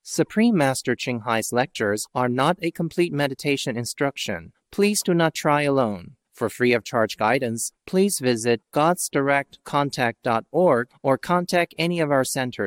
Supreme Master Ching Hai's lectures are not a complete meditation instruction. Please do not try alone. For free of charge guidance, please visit godsdirectcontact.org or contact any of our centers